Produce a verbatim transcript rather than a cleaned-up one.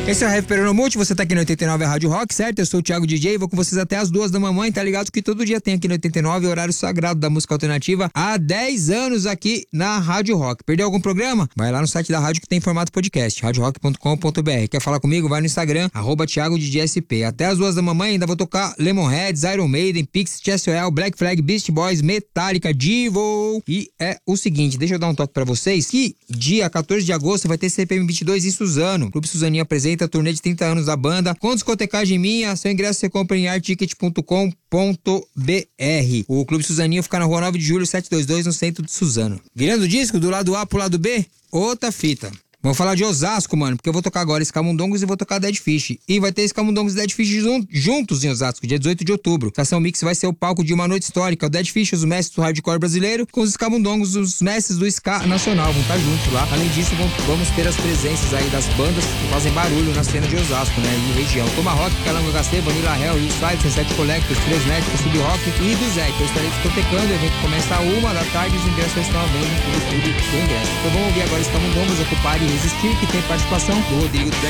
Esse é o Heavy Peronomulti, você tá aqui no oitenta e nove Rádio Rock, certo? Eu sou o Thiago D J, vou com vocês até as duas da mamãe, tá ligado? Que todo dia tem aqui no oitenta e nove, horário sagrado da música alternativa, há dez anos aqui na Rádio Rock. Perdeu algum programa? Vai lá no site da rádio que tem formato podcast, rádio rock ponto com ponto b r. Quer falar comigo? Vai no Instagram, arroba Thiago D J S P. Até as duas da mamãe ainda vou tocar Lemonheads, Iron Maiden, Pixies, Cheswell, Black Flag, Beast Boys, Metallica, Devo. E é o seguinte, deixa eu dar um toque pra vocês, que dia quatorze de agosto vai ter C P M vinte e dois em Suzano. O Clube Suzaninho apresenta a turnê de trinta anos da banda, com discotecagem minha. Seu ingresso você compra em artticket ponto com ponto b r. O Clube Suzaninho fica na rua nove de julho, setecentos e vinte e dois, no centro de Suzano. Virando o disco do lado A pro lado B, outra fita. Vamos falar de Osasco, mano, porque eu vou tocar agora Escamundongos e vou tocar Dead Fish. E vai ter Escamundongos e Dead Fish juntos em Osasco, dia dezoito de outubro. Estação Mix vai ser o palco de uma noite histórica. O Dead Fish, os mestres do hardcore brasileiro, com os Escamundongos, os mestres do ska nacional, vão estar juntos lá. Além disso, vamos ter as presenças aí das bandas que fazem barulho na cena de Osasco, né, e região. Tomahawk, Calango H C, Vanilla Hell, Real Side, Sunset Collectors, Três Médicos, Sub Rock e do Zé. Eu estarei discotecando, o evento começa a uma da tarde e os ingressos estão à venda no clube do ingresso. Então vamos ouvir agora Escamundongos, Ocupar e Resistir, que tem participação do Rodrigo do